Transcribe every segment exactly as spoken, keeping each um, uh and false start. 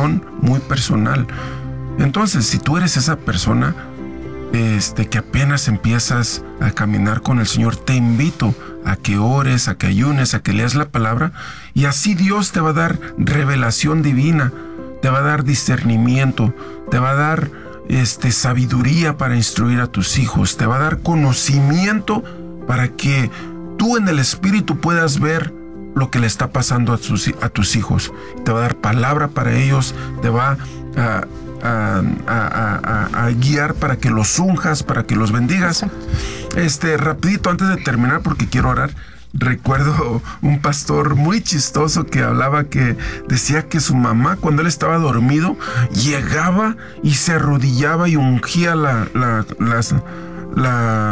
oración muy personal. Entonces, si tú eres esa persona este, que apenas empiezas a caminar con el Señor, te invito a que ores, a que ayunes, a que leas la palabra, y así Dios te va a dar revelación divina, te va a dar discernimiento, te va a dar este, sabiduría para instruir a tus hijos, te va a dar conocimiento para que tú en el Espíritu puedas ver lo que le está pasando a tus, a tus hijos. Te va a dar palabra para ellos, te va a, a, a, a, a guiar para que los unjas, para que los bendigas. Este, rapidito, antes de terminar, porque quiero orar, recuerdo un pastor muy chistoso que hablaba, que decía que su mamá, cuando él estaba dormido, llegaba y se arrodillaba y ungía la, la, las, la,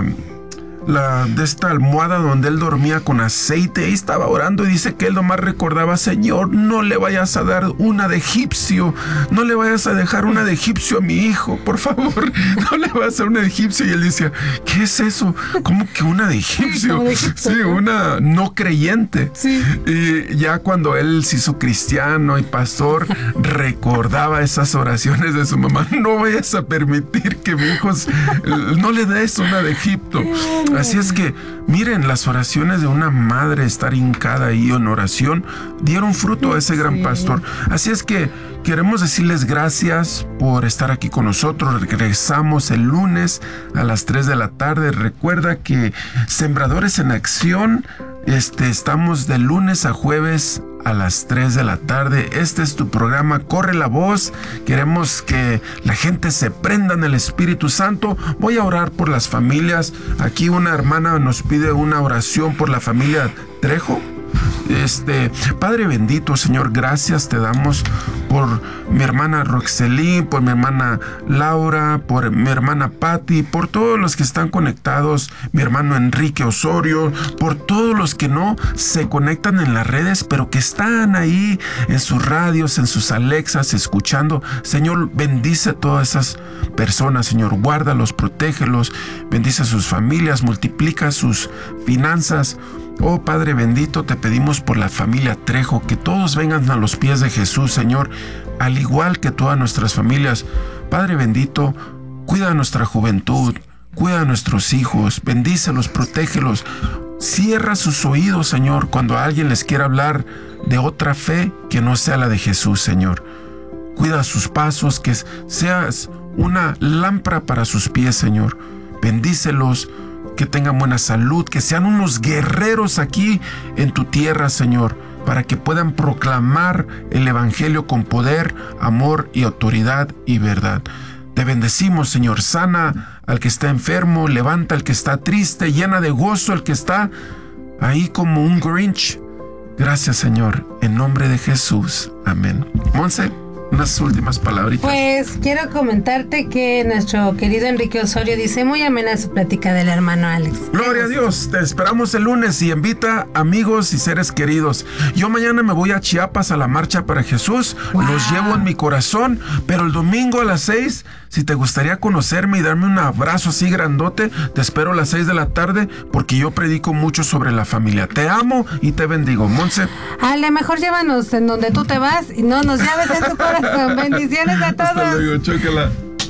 la de esta almohada donde él dormía con aceite, y estaba orando, y dice que él nomás recordaba: Señor, no le vayas a dar una de egipcio, no le vayas a dejar una de egipcio a mi hijo, por favor, no le vayas a dar una de egipcio. Y él decía: ¿qué es eso? ¿Cómo que una de egipcio? Sí, una no creyente. Sí. Y ya cuando él se hizo cristiano y pastor, recordaba esas oraciones de su mamá: no vayas a permitir que mi hijo, no le des una de Egipto. Así es que, miren, las oraciones de una madre, estar hincada ahí en oración, dieron fruto a ese gran pastor. Así es que queremos decirles gracias por estar aquí con nosotros. Regresamos el lunes a las tres de la tarde. Recuerda que Sembradores en Acción, este, estamos de lunes a jueves a las tres de la tarde. Este es tu programa, Corre la Voz. Queremos que la gente se prenda en el Espíritu Santo. Voy a orar por las familias. Aquí una hermana nos pide una oración por la familia Trejo. Este, Padre bendito, Señor, gracias te damos por mi hermana Roxelí, por mi hermana Laura, por mi hermana Patti, por todos los que están conectados, mi hermano Enrique Osorio, por todos los que no se conectan en las redes, pero que están ahí en sus radios, en sus Alexas, escuchando. Señor, bendice a todas esas personas, Señor, guárdalos, protégelos, bendice a sus familias, multiplica sus finanzas. Oh Padre bendito, te pedimos por la familia Trejo, que todos vengan a los pies de Jesús, Señor, al igual que todas nuestras familias. Padre bendito, cuida a nuestra juventud, cuida a nuestros hijos, bendícelos, protégelos. Cierra sus oídos, Señor, cuando alguien les quiera hablar de otra fe que no sea la de Jesús, Señor. Cuida sus pasos, que seas una lámpara para sus pies, Señor. Bendícelos, que tengan buena salud, que sean unos guerreros aquí en tu tierra, Señor, para que puedan proclamar el Evangelio con poder, amor y autoridad y verdad. Te bendecimos, Señor. Sana al que está enfermo, levanta al que está triste, llena de gozo al que está ahí como un Grinch. Gracias, Señor, en nombre de Jesús. Amén. Monse, unas últimas palabritas. Pues quiero comentarte que nuestro querido Enrique Osorio dice: muy amena su plática del hermano Alex. Gloria a Dios, te esperamos el lunes y invita amigos y seres queridos. Yo mañana me voy a Chiapas a la Marcha para Jesús. Wow. Los llevo en mi corazón, pero el domingo a las seis, si te gustaría conocerme y darme un abrazo así grandote, te espero a las seis de la tarde, porque yo predico mucho sobre la familia. Te amo y te bendigo. Monse. Ale, mejor llévanos en donde tú te vas y no nos lleves en tu corazón. Bendiciones a todos. Hasta luego, chócala.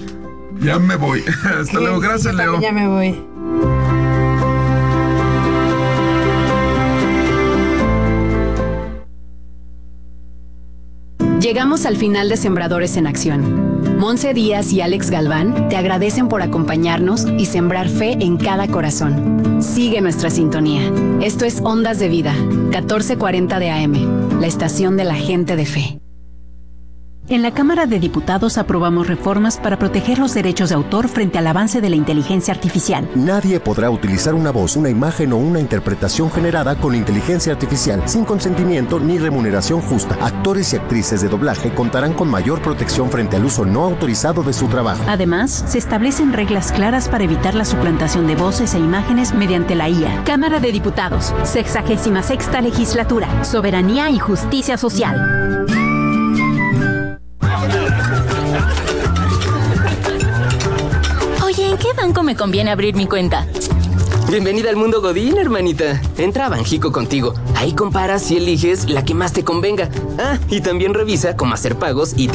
Ya me voy. Hasta sí, luego, gracias, Leo. Ya me voy. Llegamos al final de Sembradores en Acción. Monse Díaz y Alex Galván te agradecen por acompañarnos y sembrar fe en cada corazón. Sigue nuestra sintonía. Esto es Ondas de Vida, catorce cuarenta de A M, la estación de la gente de fe. En la Cámara de Diputados aprobamos reformas para proteger los derechos de autor frente al avance de la inteligencia artificial. Nadie podrá utilizar una voz, una imagen o una interpretación generada con inteligencia artificial sin consentimiento ni remuneración justa. Actores y actrices de doblaje contarán con mayor protección frente al uso no autorizado de su trabajo. Además, se establecen reglas claras para evitar la suplantación de voces e imágenes mediante la I A. Cámara de Diputados, sexagésima sexta legislatura, soberanía y justicia social. ¿En qué banco me conviene abrir mi cuenta? Bienvenida al mundo Godín, hermanita. Entra a Banjico contigo. Ahí comparas y eliges la que más te convenga. Ah, y también revisa cómo hacer pagos y